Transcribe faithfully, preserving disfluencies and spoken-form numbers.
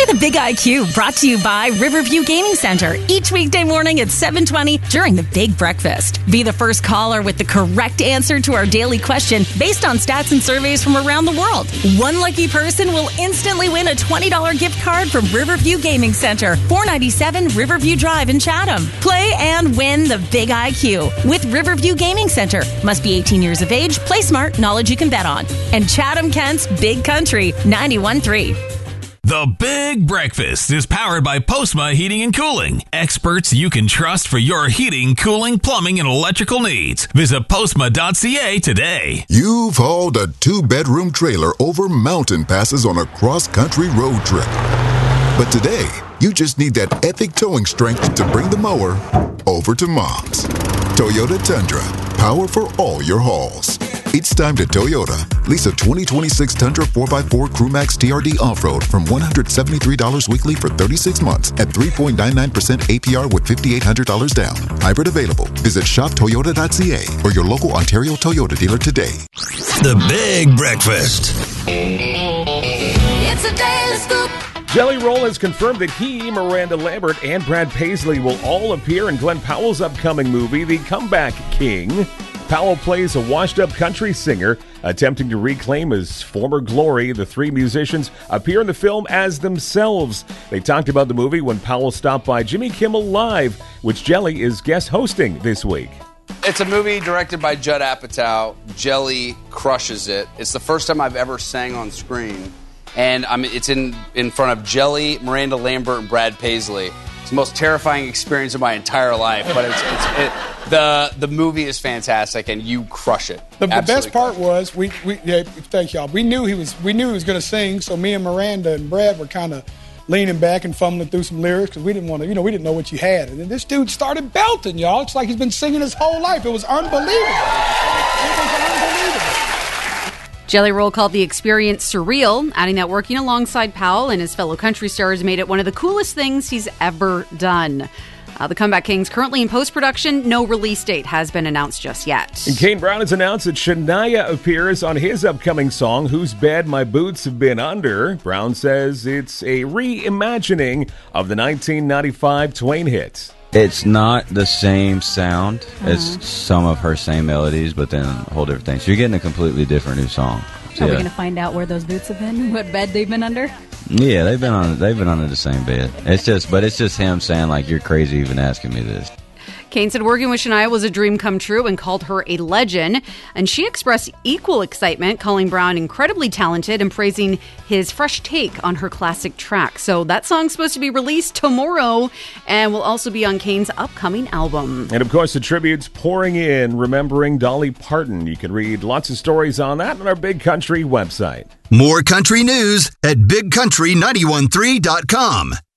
the Big I Q, brought to you by Riverview Gaming Center. Each weekday morning at seven twenty during the Big Breakfast. Be the first caller with the correct answer to our daily question based on stats and surveys from around the world. One lucky person will instantly win a twenty dollars gift card from Riverview Gaming Center, four ninety-seven Riverview Drive in Chatham. Play and win the Big I Q with Riverview Gaming Center. Must be eighteen years of age. Play smart. Knowledge you can bet on. And Chatham Kent's Big Country ninety-one point three. The Big Breakfast is powered by Postma Heating and Cooling. Experts you can trust for your heating, cooling, plumbing, and electrical needs. Visit postma dot c a today. You've hauled a two-bedroom trailer over mountain passes on a cross-country road trip. But today, you just need that epic towing strength to bring the mower over to Mom's. Toyota Tundra. Power for all your hauls. It's time to Toyota. Lease a twenty twenty-six Tundra four by four Crewmax T R D Off-Road from one hundred seventy-three dollars weekly for thirty-six months at three point nine nine percent A P R with five thousand eight hundred dollars down. Hybrid available. Visit shop toyota dot c a or your local Ontario Toyota dealer today. The Big Breakfast. It's a daily scoop. Jelly Roll has confirmed that he, Miranda Lambert, and Brad Paisley will all appear in Glenn Powell's upcoming movie, The Comeback King. Powell plays a washed-up country singer attempting to reclaim his former glory. The three musicians appear in the film as themselves. They talked about the movie when Powell stopped by Jimmy Kimmel Live, which Jelly is guest hosting this week. It's a movie directed by Judd Apatow. Jelly crushes it. It's the first time I've ever sang on screen. And I'm, it's in, in front of Jelly, Miranda Lambert, and Brad Paisley. It's the most terrifying experience of my entire life, but it's, it's it, the the movie is fantastic, and you crush it. The, the best part was we we yeah, thank y'all. We knew he was we knew he was going to sing, so me and Miranda and Brad were kind of leaning back and fumbling through some lyrics because we didn't want to, you know, we didn't know what you had. And then this dude started belting, y'all. It's like he's been singing his whole life. It was unbelievable. It was unbelievable. Jelly Roll called the experience surreal, adding that working alongside Powell and his fellow country stars made it one of the coolest things he's ever done. Uh, the Comeback King's currently in post-production. No release date has been announced just yet. And Kane Brown has announced that Shania appears on his upcoming song, Whose Bed My Boots Have Been Under. Brown says it's a reimagining of the nineteen ninety-five Twain hit. It's not the same sound. Uh-huh. It's some of her same melodies, but then a whole different thing. So you're getting a completely different new song. So, Are we yeah. going to find out where those boots have been? What bed they've been under? Yeah, they've been on. They've been under the same bed. It's just, but it's just him saying like, "You're crazy even asking me this." Kane said working with Shania was a dream come true and called her a legend. And she expressed equal excitement, calling Brown incredibly talented and praising his fresh take on her classic track. So that song's supposed to be released tomorrow and will also be on Kane's upcoming album. And of course, the tributes pouring in, remembering Dolly Parton. You can read lots of stories on that on our Big Country website. More country news at big country nine one three dot com.